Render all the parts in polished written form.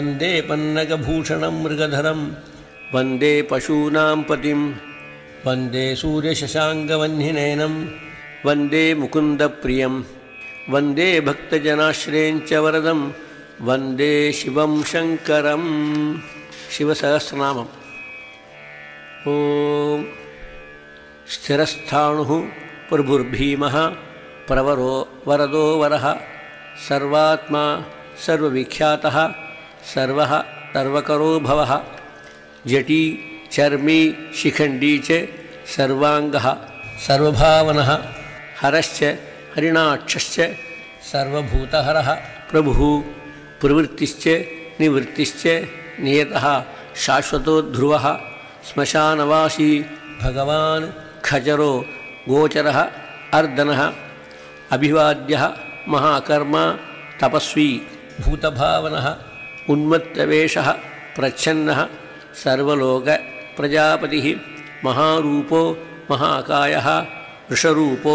वन्दे पन्नगभूषणं मृगधरं वन्दे पशूनां पतिं वन्दे सूर्यशशाङ्कवह्निनयनं वन्दे मुकुन्दप्रियं वन्दे भक्तजनाश्रयञ्च वरदं वन्दे शिवं शङ्करं। शिवसहस्रनामम्। ॐ स्थिरस्थाणुः प्रभुर्भीमः प्रवरो वरदो वरः सर्वात्मा सर्वविख्यातः सर्वः सर्वकरो भवः जटी चर्मी शिखण्डी च सर्वाङ्गः सर्वभावनः हरश्च हरिणाक्षश्च सर्वभूतहरः प्रभुः प्रवृत्तिश्च निवृत्तिश्च नियतः शाश्वतो ध्रुवः श्मशानवासी भगवान् खचरो गोचरः अर्दनः अभिवाद्यः महाकर्मा तपस्वी भूतभावनः उन्मत्तवेषः प्रच्छन्नः सर्वलोकप्रजापतिः महारूपो महाकायः वृषरूपो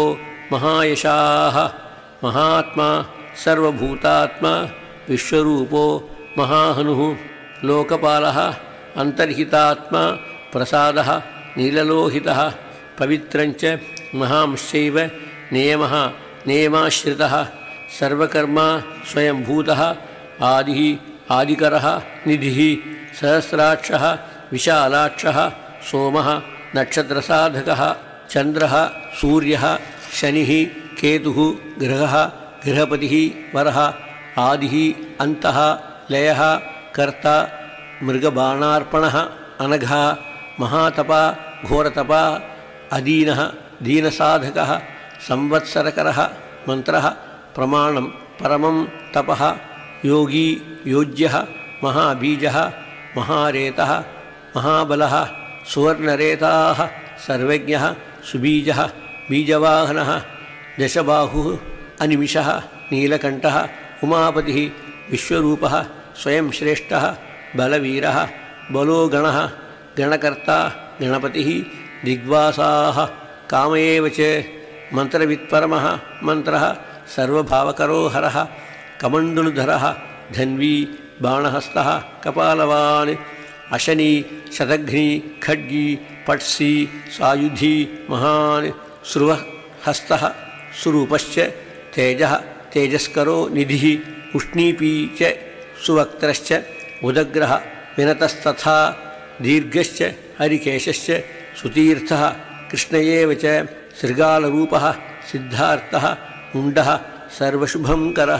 महायशाः महात्मा सर्वभूतात्मा विश्वरूपो महाहनुः लोकपालः अन्तर्हितात्मा प्रसादः नीललोहितः पवित्रञ्च महांश्चैव नियमः नियमाश्रितः सर्वकर्मा स्वयंभूतः आदिः आदिकरः निधिः सहस्राक्षः विशालाक्षः सोमः नक्षत्रसाधकः चन्द्रः सूर्यः शनिः केतुः ग्रहः गृहपतिः वरः आदिः अन्तः लयः कर्ता मृगबाणार्पणः अनघः महातपा घोरतपा अदीनः दीनसाधकः संवत्सरकरः मन्त्रः प्रमाणं परमं तपः योगी योज्यः महाबीजः महारेतः महाबलः सुवर्णरेताः सर्वज्ञः सुबीजः बीजवाहनः दशबाहुः अनिमिषः नीलकण्ठः उमापतिः विश्वरूपः स्वयं श्रेष्ठः बलवीरः बलो गणः गणकर्ता गणपतिः दिग्वासाः काम एव च मन्त्रवित्परमः मन्त्रः सर्वभावकरो हरः कमण्डलुधरः धन्वी बाणहस्तः कपालवान् अशनी शतघ्नी खड्गी पट्सी सायुधी महान् श्रुवहस्तः सुरूपश्च तेजः तेजस्करो निधिः उष्णीपी च सुवक्त्रश्च उदग्रः विनतस्तथा दीर्घश्च हरिकेशश्च सुतीर्थः कृष्ण एव च शृगालरूपः सिद्धार्थः मुण्डः सर्वशुभङ्करः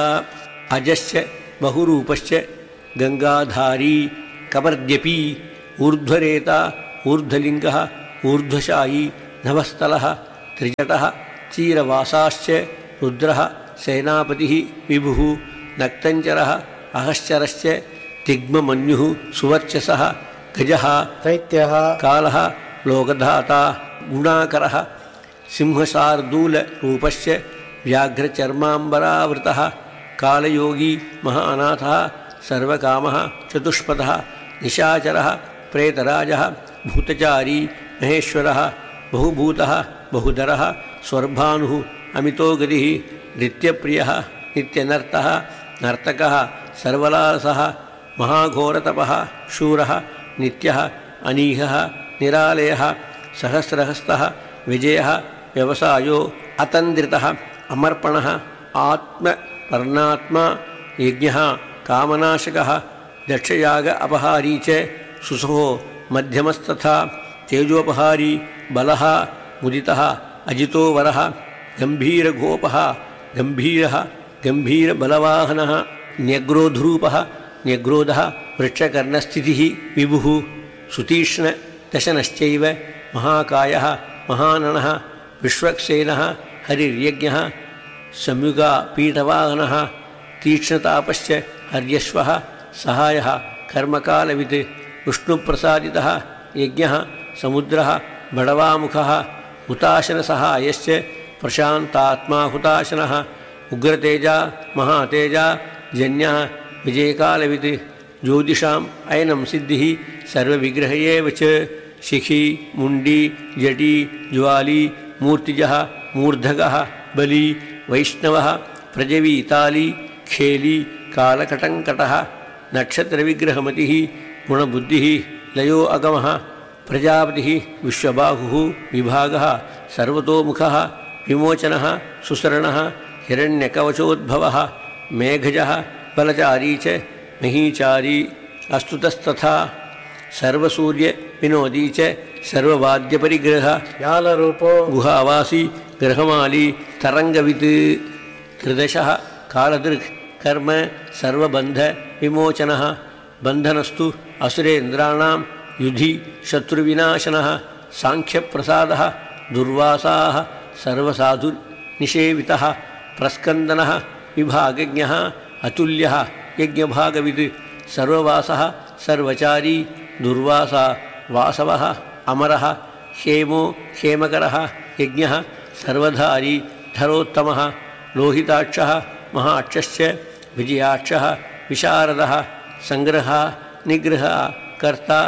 अजश्च बहुरूपश्च गङ्गाधारी कपर्द्यपी ऊर्ध्वरेता ऊर्ध्वलिङ्गः ऊर्ध्वशायी नभस्थलः त्रिजटः चीरवासाश्च रुद्रः सेनापतिः विभुः नक्तञ्चरः अहश्चरश्च तिग्ममन्युः सुवर्चसः गजः दैत्यः कालः लोकधाता गुणाकरः सिंहशार्दूलरूपश्च व्याघ्रचर्माम्बरावृतः कालयोगी महानाथः सर्वकामः चतुष्पथः निशाचरः प्रेतराजः भूतचारी महेश्वरः बहुभूतः बहुधरः स्वर्भानुः अमितो गतिः नृत्यप्रियः नित्यनर्तः नर्तकः सर्वलासः महाघोरतपः शूरः नित्यः अनीहः निरालयः सहस्रहस्तः विजयः व्यवसायो अतन्द्रितः अमर्पणः आत्मपर्णात्मा यज्ञः कामनाशकः दक्षयाग अपहारी च सुसहो मध्यमस्तथा तेजोपहारी बलः मुदितः अजितो वरः गम्भीरगोपः गम्भीरः गम्भीरबलवाहनः न्यग्रोधरूपः न्यग्रोधः वृक्षकर्णस्थितिः विभुः सुतीक्ष्णदशनश्चैव महाकायः महाननः विश्वक्सेनः हरिर्यज्ञः संयुगापीठवाहनः तीक्ष्णतापश्च हर्यश्वः सहायः कर्मकालवित् विष्णुप्रसादितः यज्ञः समुद्रः बडवामुखः हुताशनसहायश्च प्रशान्तात्मा हुताशनः उग्रतेजा महातेजा जन्यः विजयकालवित् ज्योतिषाम् अयनं सिद्धिः सर्वविग्रह एव च शिखी मुण्डी जटी ज्वाली मूर्तिजः मूर्धकः बली वैष्णवः प्रजवीताली खेली कालकटङ्कटः नक्षत्रविग्रहमतिः गुणबुद्धिः लयो अगमः प्रजापतिः विश्वबाहुः विभागः सर्वतोमुखः विमोचनः सुसरणः हिरण्यकवचोद्भवः मेघजः बलचारी च महीचारी अस्तुतस्तथा सर्वसूर्यविनोदी च सर्ववाद्यपरिग्रहः ज्ञानरूपो गुहावासी ग्रहमाली तरङ्गवित् त्रिदशः कालदृक् कर्म सर्वबन्धविमोचनः बन्धनस्तु असुरेन्द्राणां युधि शत्रुविनाशनः साङ्ख्यप्रसादः दुर्वासाः सर्वसाधुनिषेवितः प्रस्कन्दनः विभागज्ञः अतुल्यः यज्ञभागविद् सर्ववासः सर्वचारी दुर्वासा वासवः अमरः हेमो हेमकरः यज्ञः सर्वधारी धरोत्तमः लोहिताक्षः महाक्षश्च विजयाक्षः विशारदः संग्रहः निग्रहः कर्ता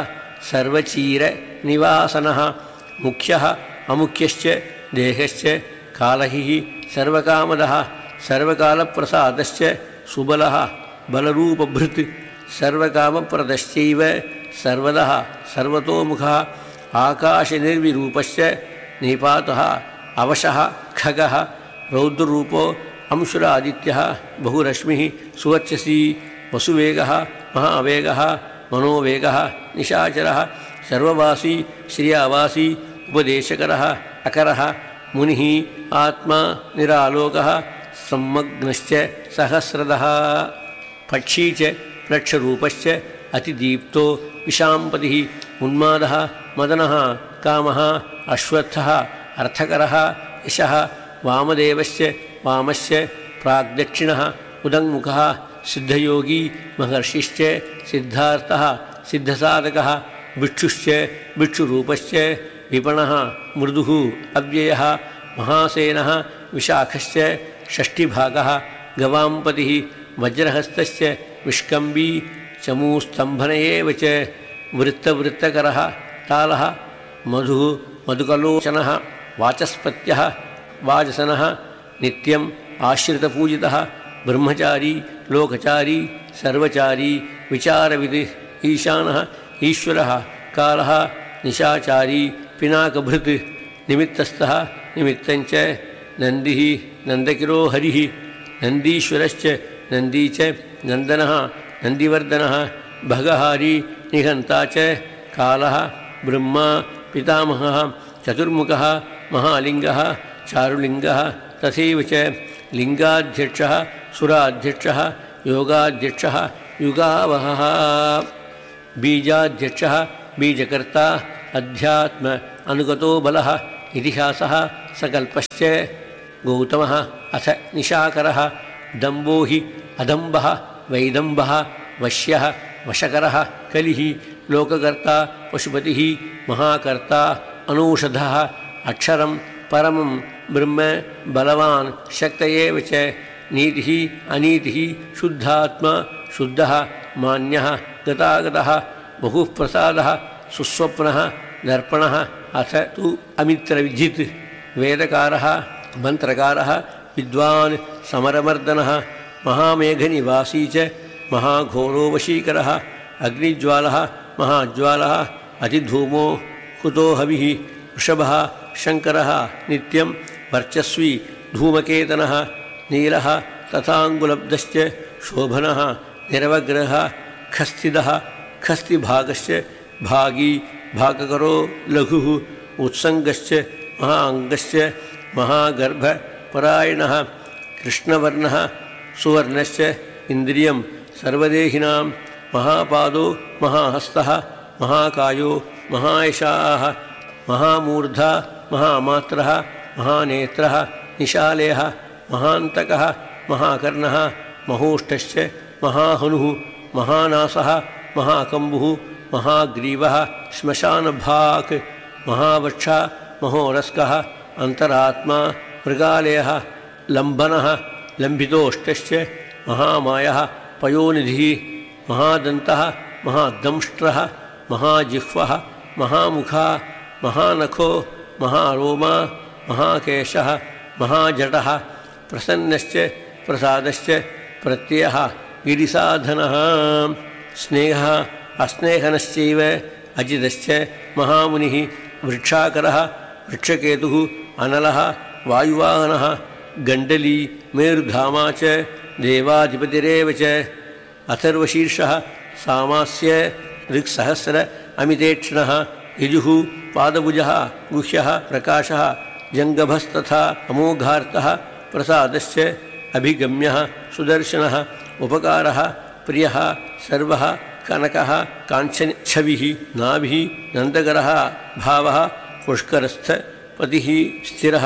सर्वचीरनिवासनः मुख्यः अमुख्यश्च देहश्च कालहिः सर्वकामदः सर्वकालप्रसादश्च सुबलः बलरूपभृत् सर्वकामप्रदश्चैव सर्वदः सर्वतोमुखः आकाशनिर्विरूपश्च निपातः अवशः खगः रौद्ररूपो अंशुरादित्यः बहुरश्मिः सुवर्चसी वसुवेगः महावेगः मनोवेगः निशाचरः सर्ववासी श्रियावासी उपदेशकरः अकरः मुनिः आत्मा निरालोकः सम्मग्नश्च सहस्रदः पक्षी च प्लक्षरूपश्च अतिदीप्तो विशाम्पतिः उन्मादः मदनः कामः अश्वत्थः अर्थकरः यशः वामदेवश्च वामश्च प्राग्दक्षिणः उदङ्मुखः सिद्धयोगी महर्षिश्च सिद्धार्थः सिद्धसाधकः भिक्षुश्च भिक्षुरूपश्च विपणः मृदुः अव्ययः महासेनः विशाखश्च षष्ठिभागः गवाम्पतिः वज्रहस्तश्च विष्कम्बी चमूस्तम्भन एव च वृत्तवृत्तकरः तालः मधुः मधुकलोचनः वाचस्पत्यः वाजसनः नित्यम् आश्रितपूजितः ब्रह्मचारी लोकचारी सर्वचारी विचारविद् ईशानः ईश्वरः कालः निशाचारी पिनाकभृत् निमित्तस्थः निमित्तञ्च नन्दिः नन्दकिरो हरिः नन्दीश्वरश्च नन्दी च नन्दनः नन्दिवर्धनः भगहारी निघन्ता च कालः ब्रह्मा पितामहः चतुर्मुखः महालिङ्गः चारुलिङ्गः तथैव च लिङ्गाध्यक्षः सुराध्यक्षः योगाध्यक्षः युगावहः बीजाध्यक्षः बीजकर्ता अध्यात्म अनुगतो बलः इतिहासः सकल्पश्च गौतमः अथ निशाकरः दम्भो हि अदम्भः वैदम्भः वश्यः वशकरः कलिः लोककर्ता पशुपतिः महाकर्ता अनौषधः अक्षरं परमं ब्रह्म बलवान् शक्त एव च नीतिः अनीतिः शुद्धात्मा शुद्धः मान्यः गतागतः बहुः प्रसादः सुस्वप्नः दर्पणः अथ तु अमित्रविजित् वेदकारः मन्त्रकारः विद्वान् समरमर्दनः महामेघनिवासी च महाघोरो वशीकरः अग्निज्वालः महाज्वालः अतिधूमो कुतो हविः वृषभः शङ्करः नित्यं वर्चस्वी धूमकेतनः नीलः तथाङ्गुलब्धश्च शोभनः निरवग्रहः खस्तिदः खस्तिभागश्च भागी भागकरो लघुः उत्सङ्गश्च महाङ्गश्च महागर्भपरायणः कृष्णवर्णः सुवर्णश्च इन्द्रियं सर्वदेहिनां महापादो महाहस्तः महाकायो महायशाः महामूर्धा महामात्रः महानेत्रः निशालयः महान्तकः महाकर्णः महोष्ठश्च महाहनुः महानासः महाकम्बुः महाग्रीवः श्मशानभाक् महावक्षा महोरस्कः अन्तरात्मा मृगालयः लम्बनः लम्बितोष्टश्च महामायः पयोनिधिः महादन्तः महादंष्ट्रः महाजिह्वः महामुखः महानखो महारोमा महाकेशः महाजटः प्रसन्नश्च प्रसादश्च प्रत्ययः गिरिसाधनः स्नेहः अस्नेहनश्चैव अजितश्च महामुनिः वृक्षाकरः वृक्षकेतुः अनलः वायुवाहनः गण्डली मेरुधामा च देवाधिपतिरेव च अथर्वशीर्षः सामास्य ऋक्सहस्र अमितेक्षणः यजुः पादभुजः गुह्यः प्रकाशः जङ्गभस्तथा अमोघार्तः प्रसादश्च अभिगम्यः सुदर्शनः उपकारः प्रियः सर्वः कनकः काञ्चनच्छविः नाभिः नन्दकरः भावः पुष्करस्थ पतिः स्थिरः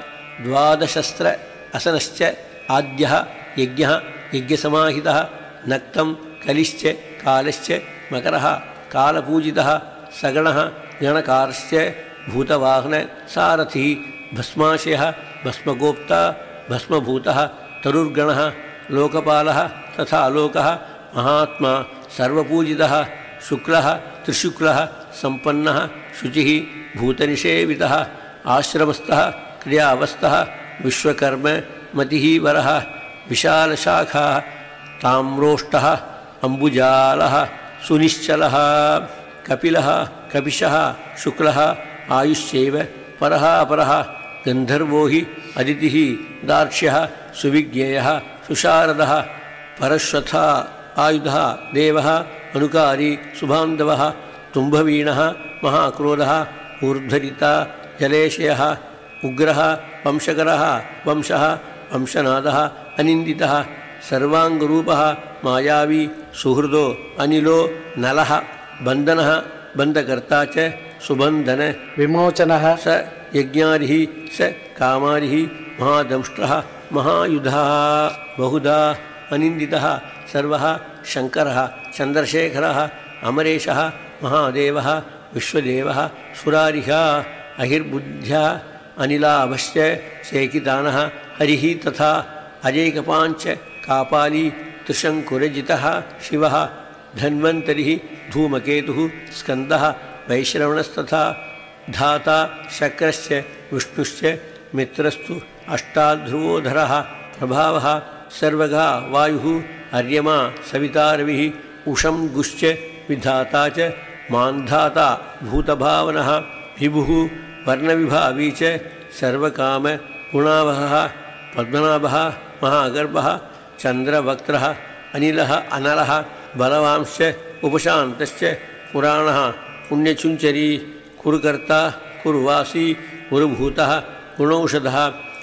द्वादशस्त्र असनश्च आद्यः यज्ञः यज्ञसमाहितः नक्तं कलिश्च कालश्च मकरः कालपूजितः सगणः गणकारश्च भूतवाहन सारथिः भस्माशयः भस्मगोप्ता भस्मभूतः तरुर्गणः लोकपालः तथा लोकः महात्मा सर्वपूजितः शुक्लः त्रिशुक्लः सम्पन्नः शुचिः भूतनिषेवितः आश्रमस्थः क्रियावस्थः विश्वकर्म मतिः वरः विशालशाखाः ताम्रोष्टः अम्बुजालः सुनिश्चलः कपिलः कपिशः शुक्लः आयुश्चैव परः अपरः गन्धर्वो हि अदितिः दार्क्ष्यः सुविज्ञेयः सुशारदः परश्वथा आयुधः देवः अनुकारी सुबान्धवः तुम्भवीणः महाक्रोधः ऊर्ध्वरिता जलेशयः उग्रः वंशकरः वंशः वंशनादः अनिन्दितः सर्वाङ्गरूपः मायावी सुहृदो अनिलो नलः बन्धनः बन्धकर्ता च सुबन्धन विमोचनः स यज्ञारिः स कामारिः महादंष्ट्रः महायुधः बहुधा अनिन्दितः सर्वः शङ्करः चन्द्रशेखरः अमरेशः महादेवः विश्वदेवः सुरारिः अहिर्बुद्ध्या अनिलाभश्च शेकितानः हरिः तथा अजैकपाञ्च कापाली त्रिशङ्कुरजितः शिवः धन्वन्तरिः धूमकेतुः स्कन्दः वैश्रवणस्तथा धाता शक्रश्च विष्णुश्च मित्रस्तु अष्टाध्रुवोधरः प्रभावः सर्वगा वायुः अर्यमा सविता रविः उषं गुश्च विधाता च मान्धाता भूतभावनः विभुः वर्णविभावी च सर्वकाम गुणावहः पद्मनाभः महागर्भः चन्द्रवक्त्रः अनिलः अनलः बलवांश्च उपशान्तश्च पुराणः पुण्यचुञ्चरी कुरुकर्ता कुरुवासी कुरुभूतः गुणौषधः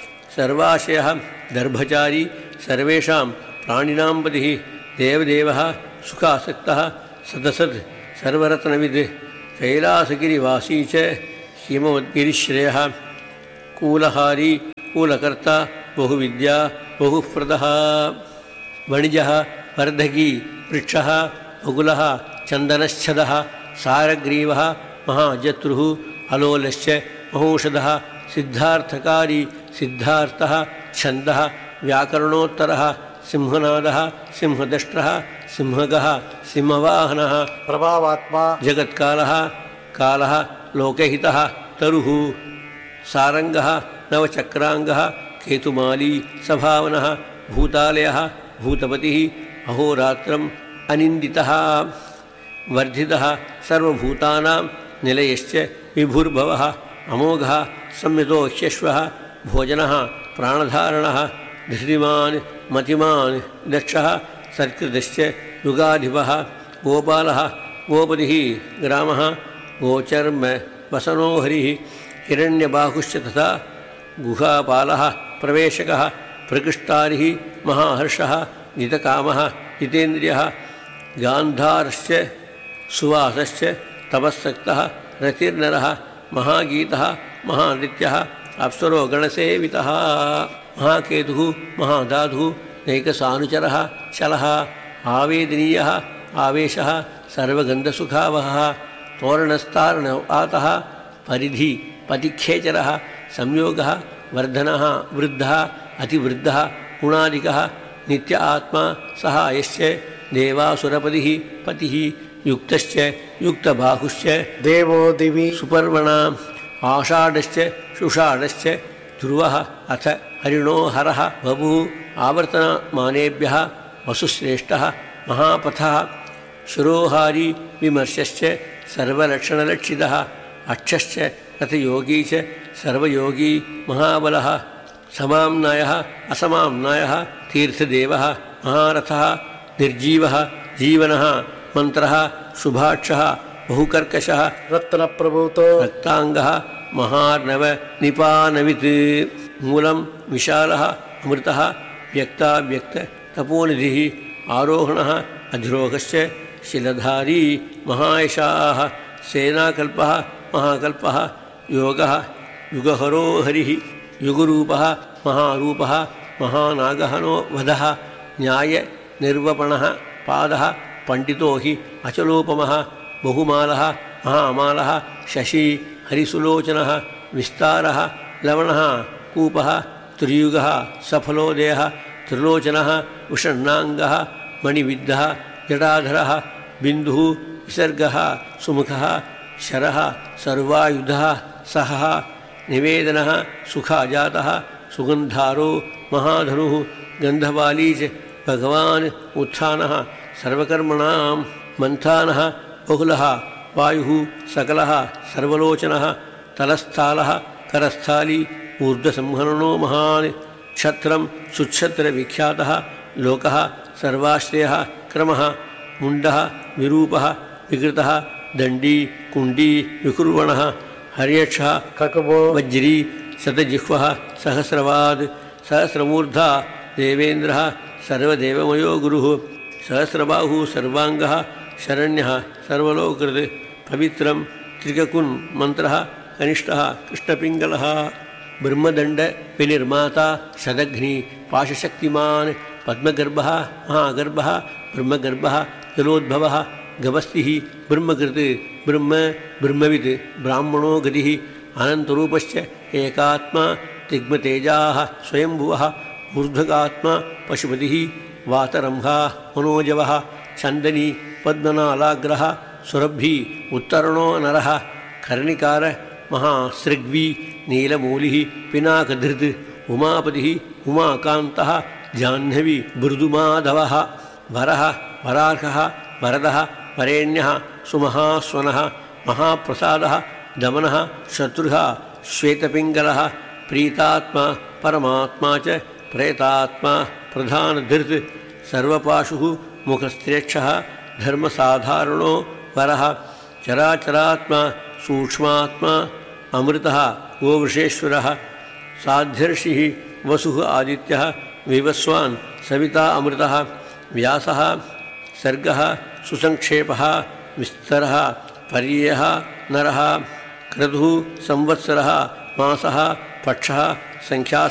सर्वाशयः दर्भचारी सर्वेषां प्राणिनां पतिः देवदेवः सुखासक्तः सदसत् सर्वरत्नविद् कैलासगिरिवासी च हिमवद्गिरिश्रेयः कूलहारी कूलकर्ता बहुविद्या बहुप्रदः वणिजः वर्धकी वृक्षः बकुलः चन्दनश्छदः सारग्रीवः महाजत्रुः अलोलश्च महौषधः सिद्धार्थकारी सिद्धार्थः छन्दः व्याकरणोत्तरः सिंहनादः सिंहदष्ट्रः सिंहगः सिंहवाहनः प्रभावात्मा जगत्कालः कालः लोकहितः तरुः सारङ्गः नवचक्राङ्गः केतुमाली सभावनः भूतालयः भूतपतिः अहोरात्रम् अनिन्दितः वर्धितः सर्वभूतानां निलयश्च विभुर्भवः अमोघः संयुतो ह्यश्वः भोजनः प्राणधारणः धृतिमान् मतिमान् दक्षः सत्कृतश्च युगाधिपः गोपालः गोपतिः ग्रामः गोचर्म वसनो हरिः हिरण्यबाहुश्च तथा गुहापालः प्रवेशकः प्रकृष्टारिः महाहर्षः जितकामः जितेन्द्रियः गान्धारश्च सुवासश्च तपस्सक्तः रतिर्नरः महागीतः महानृत्यः अप्सरो गणसेवितः महाकेतुः महाधातुः नैकसानुचरः शलः आवेदनीयः आवेशः सर्वगन्धसुखावहः तोरणस्तारणवातः परिधि पतिखेचरः संयोगः वर्धनः वृद्धः अतिवृद्धः गुणादिकः नित्य आत्मा सहायश्च देवासुरपतिः पतिः युक्तश्च युक्तबाहुश्च देवो दिवि सुपर्वणा आषाढश्च शुषाढश्च ध्रुवः अथ हरिणो हरः बभुः आवर्तनमानेभ्यः वसुश्रेष्ठः महापथः शिरोहारी विमर्शश्च सर्वलक्षणलक्षितः अक्षश्च रथयोगी च सर्वयोगी महाबलः समाम्नायः असमाम्नायः तीर्थदेवः महारथः निर्जीवः जीवनः मन्त्रः शुभाक्षः बहुकर्कशः रत्नप्रभूतो रक्ताङ्गः महार्णव निपानवित् मूलं विशालः अमृतः व्यक्ताव्यक्त तपोनिधिः आरोहणः अधिरोहश्च शिलधारी महायशाः सेनाकल्पः महाकल्पः योगः युगहरो हरिः युगरूपः महारूपः महानागहनो वधः न्यायनिर्वपणः पादः पण्डितो हि अचलोपमः बहुमालः महामालः शशी हरिसुलोचनः विस्तारः लवणः कूपः त्रियुगः सफलोदयः त्रिलोचनः विषण्णाङ्गः मणिविद्धः जटाधरः बिन्दुः विसर्गः सुमुखः शरः सर्वायुधः सहः निवेदनः सुखाजातः सुगन्धारो महाधनुः गन्धवाली च भगवान् उत्थानः सर्वकर्मणां मन्थानः बहुलः वायुः सकलः सर्वलोचनः तलस्थालः करस्थाली ऊर्ध्वसंहरणो महान् क्षत्रं सुक्षत्रविख्यातः लोकः सर्वाश्रयः क्रमः मुण्डः विरूपः विकृतः दण्डी कुण्डी विकुर्वणः हर्यक्षः ककुबो वज्री शतजिह्वः सहस्रवाद् सहस्रमूर्धा देवेन्द्रः सर्वदेवमयो गुरुः सहस्रबाहुः सर्वाङ्गः शरण्यः सर्वलोककृत् पवित्रं त्रिककुन् मन्त्रः कनिष्ठः कृष्णपिङ्गलः ब्रह्मदण्डविनिर्माता शतघ्नी पाशशक्तिमान् पद्मगर्भः महागर्भः ब्रह्मगर्भः जलोद्भवः गवस्तिः ब्रह्मकृत् ब्रह्म ब्रह्मवित् ब्राह्मणो गतिः अनन्तरूपश्च एकात्मा तिग्मतेजाः स्वयंभुवः ऊर्ध्वगात्मा पशुपतिः वातरंहा मनोजवः चन्दनी पद्मनालाग्रः सुरभि उत्तरणो नरः कर्णिकार महासृग्वी नीलमूलिः पिनाकधृत् उमापतिः उमाकान्तः जाह्नवी मृदुमाधवः वरः वरार्हः वरदः वरेण्यः सुमहास्वनः महाप्रसादः दमनः शत्रुः श्वेतपिङ्गलः प्रीतात्मा परमात्मा च प्रेतात्मा प्रधानधृत् सर्वपाशुः मुखस्त्रेक्षः धर्मसाधारणो वरः चराचरात्मा सूक्ष्मात्मा अमृतः गोवृषेश्वरः साध्यर्षिः वसुः आदित्यः विवस्वान् सविता अमृतः व्यासः सर्गः सुसंक्षेपः विस्तरः पर्ययः नरः क्रतुः संवत्सरः मासः पक्षः संख्या